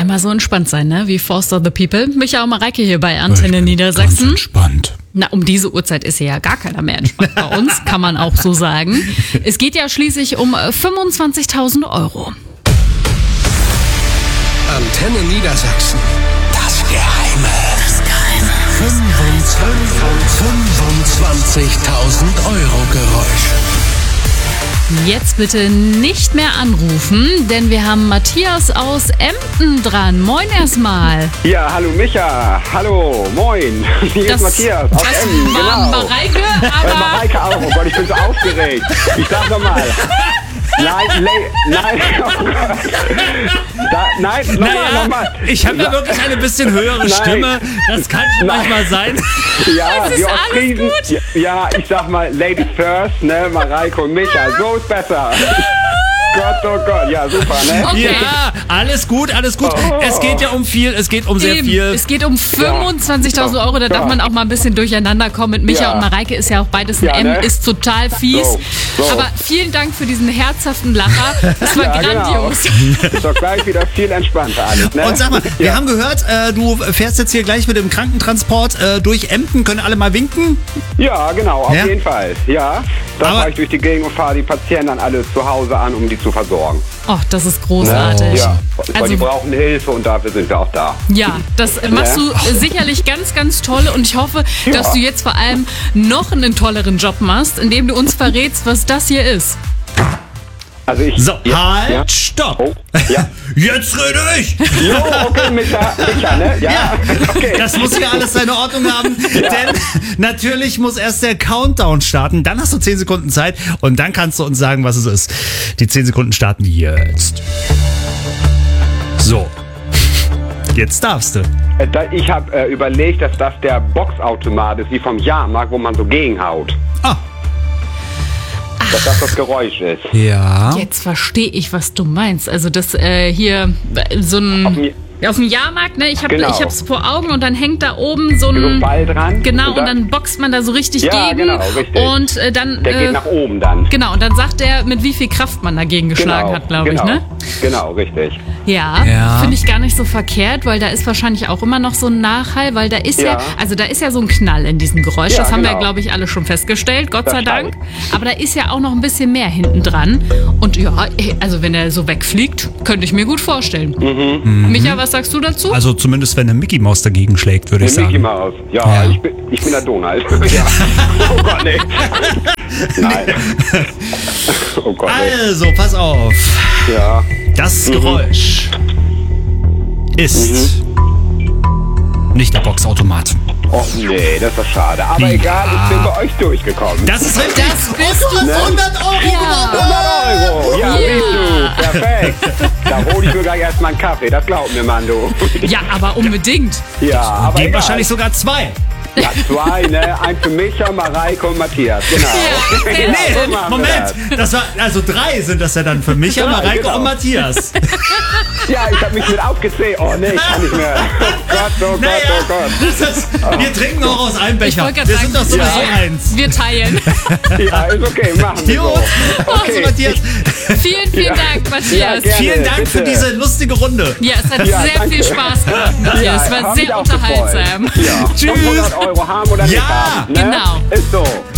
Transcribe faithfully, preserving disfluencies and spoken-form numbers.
mal so entspannt sein, ne? Wie Forster the People. Micha und Mareike hier bei Antenne Niedersachsen. Ganz entspannt. Na, um diese Uhrzeit ist hier ja gar keiner mehr entspannt bei uns, kann man auch so sagen. Es geht ja schließlich um fünfundzwanzigtausend Euro. Antenne Niedersachsen. Das Geheime. Das Geheime. fünfundzwanzigtausend Euro Geräusch. Jetzt bitte nicht mehr anrufen, denn wir haben Matthias aus Emden dran. Moin erstmal. Ja, hallo Micha. Hallo, moin. Hier Das- ist Matthias aus Das Emden, war genau. Mareike, Äh, aber Mareike auch. Oh Gott, ich bin so aufgeregt. Ich sag nochmal. Nein, le- nein, oh Gott. Da, nein, nochmal, Naja, nochmal. ich habe ja wirklich eine bisschen höhere Nein. Stimme. Das kann schon Nein. manchmal sein. Ja, Es ist die alles Ostfriesen. gut. Ja, ich sag mal, Ladies first, ne, Mareike und Micha. So ist besser. Gott, oh Gott, ja, super, ne? Okay. Ja, alles gut, alles gut. Oh. Es geht ja um viel, es geht um sehr eben, viel. es geht um fünfundzwanzigtausend Euro, da darf Ja. man auch mal ein bisschen durcheinander kommen. Mit Micha Ja. und Mareike ist ja auch beides ein Ja, M, ne? ist total fies. So, so. Aber vielen Dank für diesen herzhaften Lacher. Das war Ja, grandios. Genau. Ist doch gleich wieder viel entspannter alles, ne? Und sag mal, wir Ja. haben gehört, äh, du fährst jetzt hier gleich mit dem Krankentransport äh, durch Emden. Können alle mal winken? Ja, genau, auf Ja? jeden Fall. Ja, da Aber- fahre ich durch die Gegend und fahre die Patienten dann alle zu Hause an, um die zu versorgen. Ach, das ist großartig. Ja, weil Also- die brauchen Hilfe und dafür sind wir auch da. Ja, das machst du äh, sicherlich ganz, ganz toll und ich hoffe, dass Ja. du jetzt vor allem noch einen tolleren Job machst, indem du uns verrätst, was das hier ist. Also ich. So, ja, halt, ja. stopp. Oh, ja. Jetzt rede ich. Jo, okay, Micha, Micha, ne? Ja, Ja, okay. das muss hier alles seine Ordnung haben, denn natürlich muss erst der Countdown starten, dann hast du zehn Sekunden Zeit und dann kannst du uns sagen, was es ist. Die zehn Sekunden starten jetzt. So, jetzt darfst du. Äh, da- Ich habe äh, überlegt, dass das der Boxautomat ist, wie vom Jahrmarkt, wo man so gegenhaut. Ah, Dass das das Geräusch ist. ja. Jetzt verstehe ich, was du meinst. Also das äh, hier äh, so ein Auf dem- auf dem Jahrmarkt, ne? Ich habe Genau. ich hab's vor Augen und dann hängt da oben so So ein ein Ball dran. genau Und und dann boxt man da so richtig Ja, gegen genau, richtig. und äh, dann Der äh, geht nach oben dann. genau und dann sagt er, mit wie viel Kraft man dagegen geschlagen hat, glaube genau, ich, ne? Genau, richtig. Ja, Ja. finde ich gar nicht so verkehrt, weil da ist wahrscheinlich auch immer noch so ein Nachhall, weil da ist ja, Ja. also da ist ja so ein Knall in diesem Geräusch. Ja, das haben wir, genau. glaube ich, alle schon festgestellt, Gott Das sei Dank. stimmt. Aber da ist ja auch noch ein bisschen mehr hinten dran. Und ja, also wenn er so wegfliegt, könnte ich mir gut vorstellen. Mhm. Micha, was sagst du dazu? Also zumindest wenn eine Mickey Maus dagegen schlägt, würde ich Der Mickey sagen. Mouse. Ja, Ja. Ich, bin, ich bin der Donald. ja. Oh Gott, nee. Nein. Oh Gott, nee. Also, pass auf. Ja. Das Mhm. Geräusch ist nicht der Boxautomat. Oh nee, das ist doch schade. Aber Ja. egal, ich bin bei euch durchgekommen. Das ist richtig. Das bist du. hundert Euro Ja. gewonnen. hundert Euro. Ja, Ja. siehst du. Perfekt. Da hole ich mir gleich erstmal einen Kaffee. Das glaubt mir, Mann, du. Ja, aber unbedingt. Ja, aber Geht egal. wahrscheinlich sogar zwei. Ja, zwei, ne? Ein für Micha, Mareike und Matthias. Genau. Ja, sehr Ja, Nee, so machen wir Moment. das. Das war, also drei sind das ja dann für mich, Drei, Mareike genau. und Matthias. Ja, ich habe mich mit aufgezählt. Oh nee, ich kann nicht mehr. Oh Gott, oh Gott, Naja, oh Gott. das ist, wir trinken auch aus einem Ich Becher. wollte Wir gerade sind doch sagen, sowieso ja. eins. Wir teilen. Ja, ist okay, machen wir Gut. so. Also, Okay. Matthias, Vielen, vielen Ja. Dank, Matthias. Ja, gerne. vielen Dank für bitte. diese lustige Runde. Ja, es hat Ja, sehr danke. viel Spaß gemacht, Matthias. Ja, es war hab mich sehr auch unterhaltsam. gefreut. Ja. Tschüss. fünfhundert Euro haben oder nicht Ja, haben. Ne? genau. Ist so.